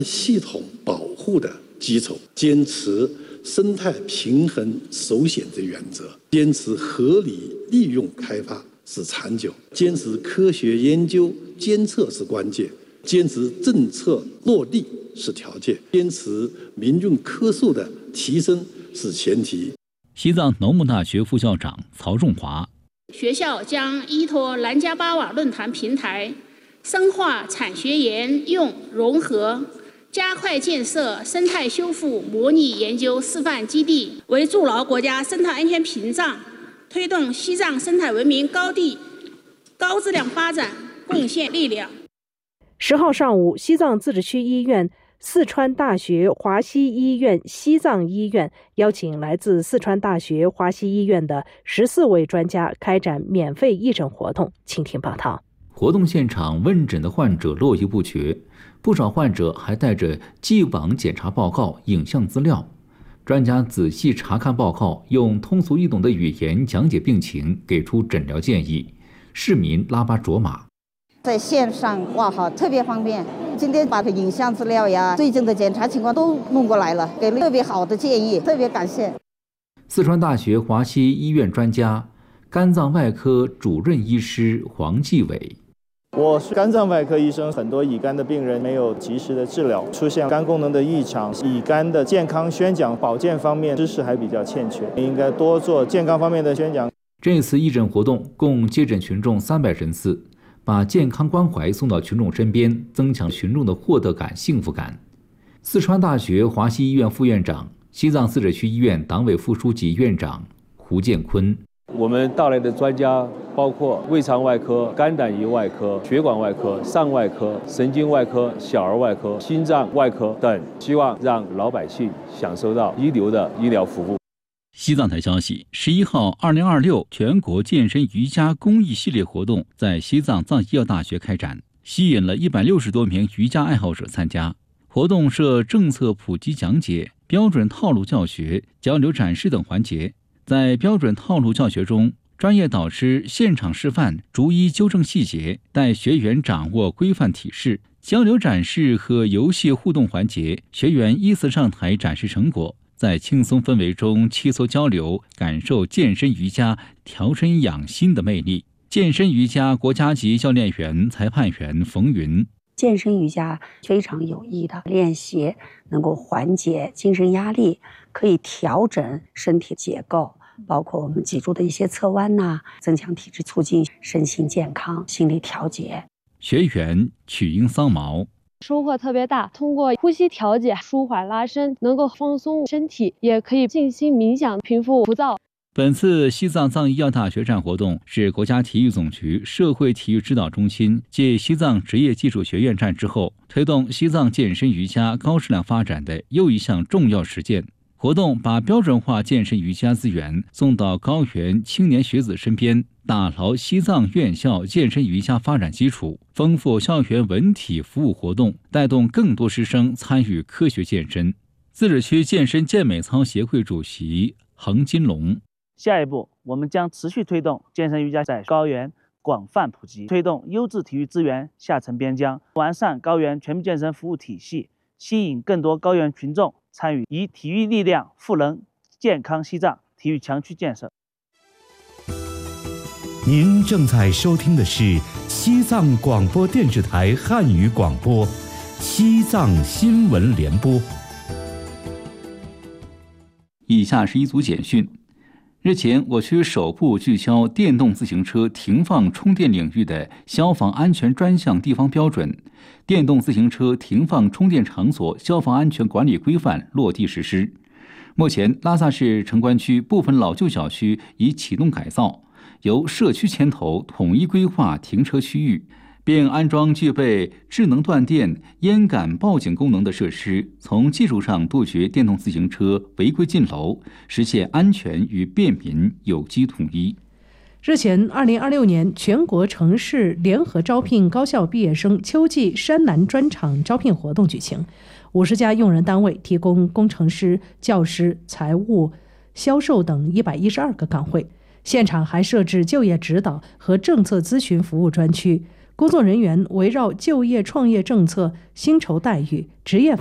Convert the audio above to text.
系统保护的基础，坚持生态平衡首选之原则，坚持合理利用开发是长久，坚持科学研究监测是关键，坚持政策落地是条件，坚持民众科数的提升是前提。 西藏农牧大学副校长曹仲华， 学校将依托南迦巴瓦论坛平台，深化产学研用融合，加快建设生态修复模拟研究示范基地，为筑牢国家生态安全屏障，推动西藏生态文明高质量发展贡献力量。 10号上午，西藏自治区医院、四川大学华西医院、西藏医院邀请来自四川大学华西医院的14位专家开展免费义诊活动。请听报道。 活动现场问诊的患者络绎不绝，不少患者还带着既往检查报告、影像资料。专家仔细查看报告，用通俗易懂的语言讲解病情，给出诊疗建议，市民拉巴卓玛。 在线上哇好，特别方便。今天把影像资料呀、最近的检查情况都弄过来了，给了特别好的建议，特别感谢。 四川大学华西医院专家、肝脏外科主任医师黄继伟。 我是肝脏外科医生，很多乙肝的病人没有及时的治疗，出现肝功能的异常，乙肝的健康宣讲、保健方面知识还比较欠缺，应该多做健康方面的宣讲。 这次义诊活动共接诊群众300人次，把健康关怀送到群众身边，增强群众的获得感、幸福感。四川大学华西医院副院长、西藏自治区医院党委副书记、院长胡建坤。 我们到来的专家包括胃肠外科、肝胆胰外科、血管外科、上外科、神经外科、小儿外科、心脏外科等，希望让老百姓享受到一流的医疗服务。 西藏台消息，11号2026全国健身瑜伽公益系列活动在西藏藏医药大学开展，吸引了160多名瑜伽爱好者参加。活动设政策普及讲解、标准套路教学、交流展示等环节。在标准套路教学中，专业导师现场示范，逐一纠正细节，带学员掌握规范体式。交流展示和游戏互动环节，学员依次上台展示成果，在轻松氛围中切磋交流，感受健身瑜伽调身养心的魅力。健身瑜伽国家级教练员、裁判员冯云。 健身瑜伽非常有益的练习，能够缓解精神压力，可以调整身体结构，包括我们脊柱的一些侧弯增强体质，促进身心健康、心理调节。 学员曲英桑毛。 收获特别大，通过呼吸调节、舒缓拉伸，能够放松身体，也可以静心冥想，平复浮躁。 本次西藏藏医药大学站活动是国家体育总局社会体育指导中心继西藏职业技术学院站之后，推动西藏健身瑜伽高质量发展的又一项重要实践。活动把标准化健身瑜伽资源送到高原青年学子身边，打牢西藏院校健身瑜伽发展基础，丰富校园文体服务活动，带动更多师生参与科学健身。自治区健身健美操协会主席恒金龙。 下一步，我们将持续推动健身瑜伽在高原广泛普及，推动优质体育资源下沉边疆，完善高原全面健身服务体系，吸引更多高原群众参与以体育力量赋能健康西藏体育强区建设。 您正在收听的是西藏广播电视台汉语广播，西藏新闻联播。 以下是一组简讯。日前，我区首部聚焦电动自行车停放充电领域的消防安全专项地方标准《电动自行车停放充电场所消防安全管理规范》落地实施。目前，拉萨市城关区部分老旧小区已启动改造，由社区牵头统一规划停车区域，并安装具备智能断电、烟感报警功能的设施，从技术上杜绝电动自行车违规进楼，实现安全与便民有机统一。 日前，2026年全国城市联合招聘高校毕业生秋季山南专场招聘活动举行，50家用人单位提供工程师、教师、财务、销售等112个岗位。现场还设置就业指导和政策咨询服务专区， 工作人员围绕就业创业政策、薪酬待遇、职业